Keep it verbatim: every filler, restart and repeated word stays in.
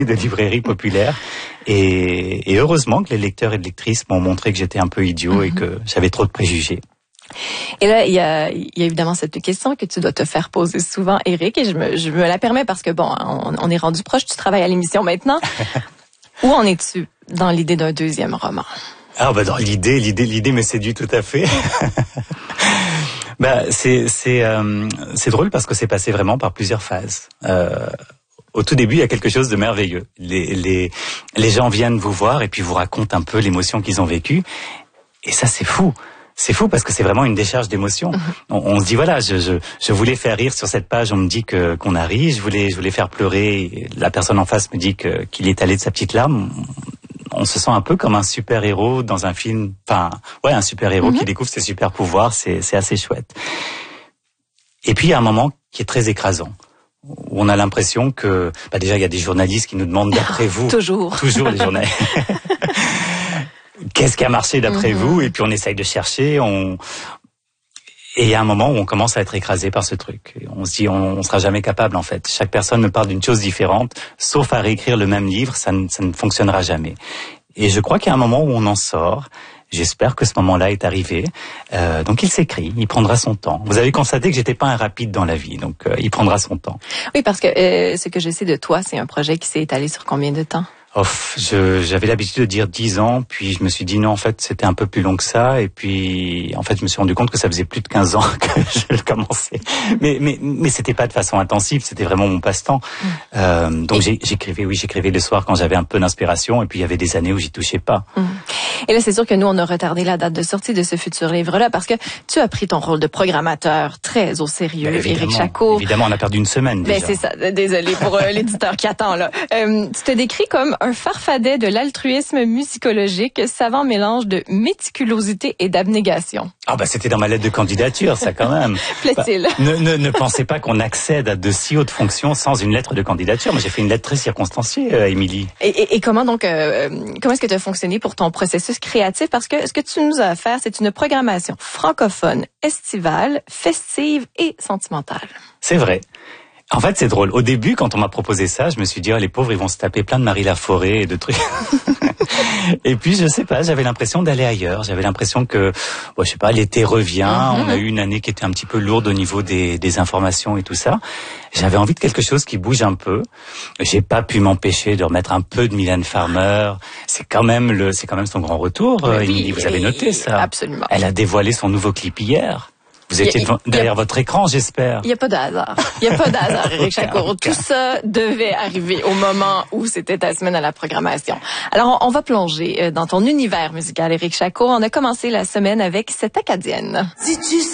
de librairie populaire. Et, et heureusement que les lecteurs et les lectrices m'ont montré que j'étais un peu idiot mm-hmm. et que j'avais trop de préjugés. Et là, il y a, il y a évidemment cette question que tu dois te faire poser souvent, Éric, et je me, je me la permets parce que bon, on, on est rendu proche, tu travailles à l'émission maintenant. Où en es-tu dans l'idée d'un deuxième roman? Ah bah dans l'idée, l'idée, l'idée me séduit tout à fait. bah c'est c'est euh, c'est drôle parce que c'est passé vraiment par plusieurs phases. Euh, Au tout début, il y a quelque chose de merveilleux. Les, les, les gens viennent vous voir et puis vous racontent un peu l'émotion qu'ils ont vécue. Et ça, c'est fou. C'est fou parce que c'est vraiment une décharge d'émotions. On, on se dit, voilà, je, je, je voulais faire rire sur cette page, on me dit que, qu'on a ri. Je voulais, je voulais faire pleurer. La personne en face me dit que, qu'il est allé de sa petite larme. On se sent un peu comme un super-héros dans un film. Enfin, ouais, un super-héros mm-hmm. qui découvre ses super-pouvoirs. C'est, c'est assez chouette. Et puis, il y a un moment qui est très écrasant. Où on a l'impression que, bah déjà, il y a des journalistes qui nous demandent d'après vous. Toujours. Toujours les journalistes. Qu'est-ce qui a marché d'après mm-hmm. vous? Et puis on essaye de chercher, on... Et il y a un moment où on commence à être écrasé par ce truc. Et on se dit, on, on sera jamais capable, en fait. Chaque personne me parle d'une chose différente, sauf à réécrire le même livre, ça ne, ça ne fonctionnera jamais. Et je crois qu'il y a un moment où on en sort. J'espère que ce moment-là est arrivé. Euh, donc il s'écrit, il prendra son temps. Vous avez constaté que j'étais pas un rapide dans la vie, donc euh, il prendra son temps. Oui, parce que euh, ce que je sais de toi, c'est un projet qui s'est étalé sur combien de temps? Oh, je, j'avais l'habitude de dire dix ans, puis je me suis dit non, en fait, c'était un peu plus long que ça, et puis, en fait, je me suis rendu compte que ça faisait plus de quinze ans que je le commençais. Mais, mais, mais c'était pas de façon intensive, c'était vraiment mon passe-temps. Mmh. Euh, donc et... j'écrivais, oui, j'écrivais le soir quand j'avais un peu d'inspiration, et puis il y avait des années où j'y touchais pas. Mmh. Et là, c'est sûr que nous, on a retardé la date de sortie de ce futur livre-là, parce que tu as pris ton rôle de programmateur très au sérieux, ben, Éric Jacquot. Évidemment, on a perdu une semaine déjà. Ben, c'est ça, désolé pour euh, l'éditeur qui attend, là. Euh, tu te décris comme un farfadet de l'altruisme musicologique, savant mélange de méticulosité et d'abnégation. Ah bah c'était dans ma lettre de candidature, ça quand même. Plaît-il? Bah, ne, ne, ne pensez pas qu'on accède à de si hautes fonctions sans une lettre de candidature. Moi j'ai fait une lettre très circonstanciée, euh, Émilie. Et, et, et comment donc, euh, comment est-ce que tu as fonctionné pour ton processus créatif? Parce que ce que tu nous as offert, c'est une programmation francophone, estivale, festive et sentimentale. C'est vrai. En fait, c'est drôle. Au début, quand on m'a proposé ça, je me suis dit, oh, les pauvres, ils vont se taper plein de Marie Laforêt et de trucs. Et puis, je sais pas, j'avais l'impression d'aller ailleurs. J'avais l'impression que, bon, je sais pas, l'été revient. Mm-hmm. On a eu une année qui était un petit peu lourde au niveau des, des informations et tout ça. J'avais envie de quelque chose qui bouge un peu. J'ai pas pu m'empêcher de remettre un peu de Mylène Farmer. C'est quand même le, c'est quand même son grand retour. Oui, Émilie, vous avez noté ça? Absolument. Elle a dévoilé son nouveau clip hier. Vous étiez a, derrière a, votre écran, j'espère. Il n'y a pas de hasard. Il n'y a pas de hasard, Éric Jacquot. Tout ça devait arriver au moment où c'était ta semaine à la programmation. Alors, on, on va plonger dans ton univers musical, Éric Jacquot. On a commencé la semaine avec cette Acadienne. Si tu